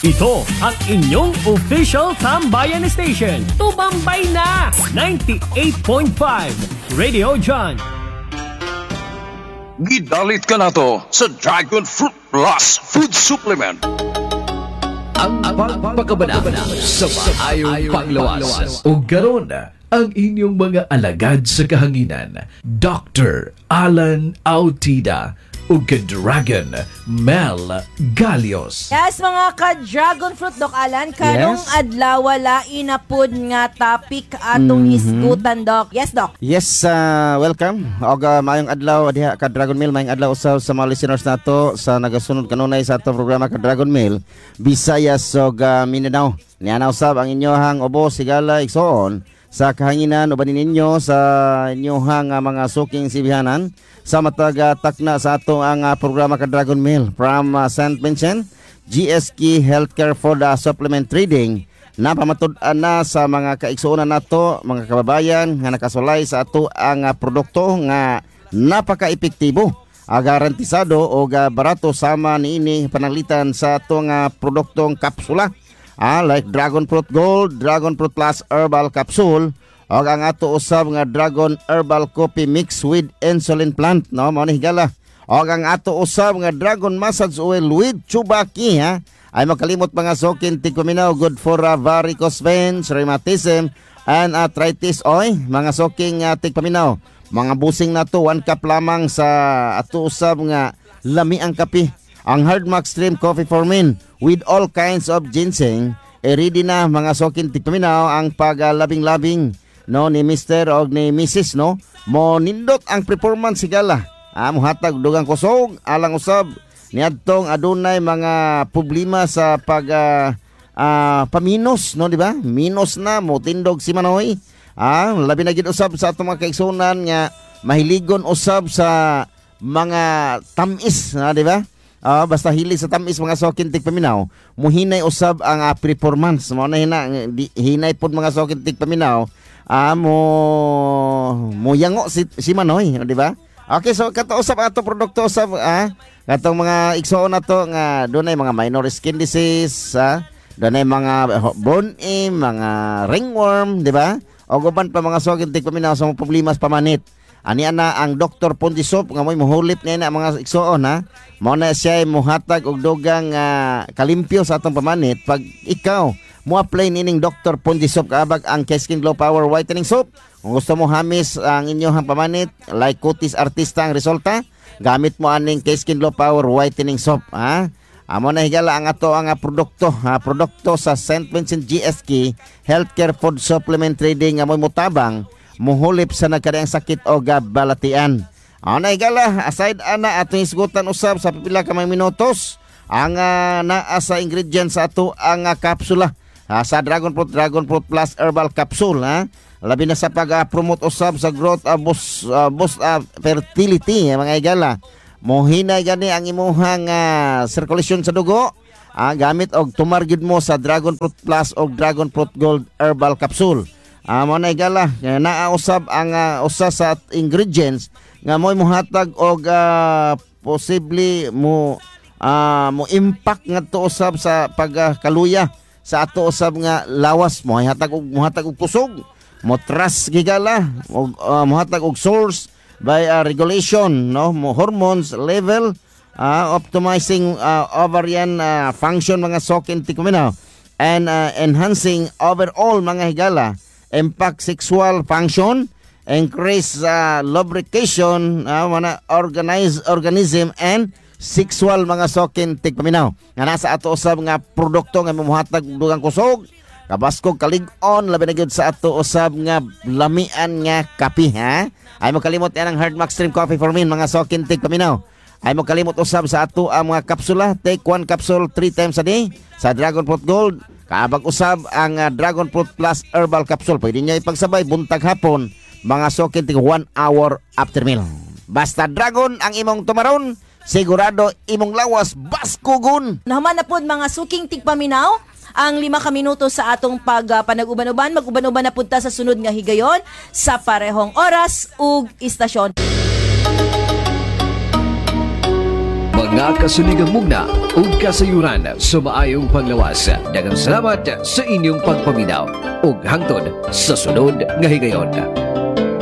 Ito ang inyong official Tambayan Station. Tumambay na! 98.5 Radio John. Gidalit ka na to sa Dragon Fruit Plus Food Supplement. Ang pagpakabanabana sa maayong panglawas. O garon ang inyong mga alagad sa kahanginan, Dr. Alan Autida o ka-Dragon Mel Galios. Yes, mga ka-Dragon Fruit, Doc Alan. Karong adlaw wala inapod nga topic atong hisgutan, Doc. Yes, Doc. Yes, welcome. Og maayong adlaw diha ka Dragon Mail, maayong adlaw usab sa mga listeners nato sa nagasunod kanunay sa atong programa ka Dragon Mail, Visayas ug Mindanao. Niana usab ang inyohang ubos sigala igsoon sa kahanginan uban ninyo sa inyohang mga suking sibihanan sa matag takna sa ato ang programa ka Dragon Mail from St. Vincent GSK Healthcare for the Supplement Trading na pamatud-an na sa mga kaigsuonan nato mga kababayan nga nakasulay sa ato ang produkto nga napaka-epektibo, garantisado o barato sama niini pananglitan sa ato nga produktong kapsula. Like Dragon Fruit Gold, Dragon Fruit Plus Herbal Capsule, o ang ato usab nga Dragon Herbal Coffee Mix with Insulin Plant, no? Mao ni higala. O ang ato usab nga Dragon Massage Oil with Chubaki, ha? Ay makalimot mga sokin tigpaminaw, good for varicose veins, rheumatism, and arthritis. Oy, mga soking tigpaminaw. Mga busing na to, 1 cup lamang sa ato usab nga lami ang kape. Ang Hardmax Stream Coffee for Men with all kinds of ginseng, ready na mga sokin tigpaminaw ang paglabing-labing no ni Mr. o ni Mrs. no. Mo nindot ang performance sigala. Muhatag dugang kusog alang usab niadtong adunay mga problema sa paminos no, di ba? Minos na mo tindog si Manoy. Labi na gid usab sa atong mga kaigsunan nga mahiligon usab sa mga tamis, di ba? Basta hilig sa tamis mga sokin tigpaminaw, muhinay usab ang performance. Mo na hinay pod mga sokin tigpaminaw, mo yango si Manoy, di ba? Okay, so kato usab ato produkto usab katong mga igsoon nato nga dunay mga minor skin disease, dunay mga burn-in, mga ringworm, di ba? O guban pa mga sokin tigpaminaw sa mga problema sa pamanit. Ani ana ang Dr. Pondisop nga mo'y muhulip niya na mga igsoon, ha. Mao na siya muhatag og dugang kalimpyo sa atong pamanit pag ikaw mo apply nining Dr. Pondisop kaabag ang K-Skin Glow Power Whitening Soap. Kung gusto mo hamis ang inyong pamanit like Cutis Artista ang resulta, gamit mo aning K-Skin Glow Power Whitening Soap, ha. Amo na higala ang ato ang produkto sa St. Vincent GSK Healthcare Food Supplement Trading nga mo'y mutabang muhulip sa nagkadaang sakit o balatian. Na higala, aside ana ato isgutan usab sa pipila ka mga minutos ang naa sa ingredients sa ato ang kapsula sa Dragon Fruit Plus Herbal Capsule, ha. Labi na sa pag-promote usab sa growth boost fertility, mga higala. Mohinay gani ang imuhang circulation sa dugo, gamit og tumargid mo sa Dragon Fruit Plus o Dragon Fruit Gold Herbal Capsule. Mo na higala, naausab ang usa sa ingredients nga mo'y muhatag og possibly mo impact nga to usab sa pagkaluya sa ato usab nga lawas mo muhatag og kusog, mo trust gigala og muhatag og source by regulation, no, mo hormones level, optimizing ovarian function mga sokin tikuminaw, and enhancing overall mga higala impact sexual function, increase lubrication, organism and sexual mga sokin tigpaminaw. Nga nasa ato usab nga produkto nga mamuhatag dugang kusog, kabaskog kalig-on, labi na gyud sa ato usab nga lamian nga kape, ha. Ay mo kalimot yan ang Hardmax Stream Coffee for Men mga sokin tigpaminaw. Ay mo kalimot usab sa ato ang mga kapsula, take 1 capsule 3 times a day sa Dragon Fruit Gold. Kaabag usab ang Dragon Fruit Plus Herbal Capsule. Pwede niya ipagsabay buntag hapon, mga sokin tig 1 hour after meal. Basta Dragon ang imong tumaron, sigurado imong lawas baskugon. Nahuman na pod mga suking tigpaminaw ang 5 ka minuto sa atong panag-uban-uban. Mag-uban-uban na punta sa sunod nga higayon sa parehong oras ug istasyon. mga kasuligang mugna ug kasayuran sa maayong panglawas. Daghang salamat sa inyong pagpaminaw ug hangtod sa sunod nga higayon.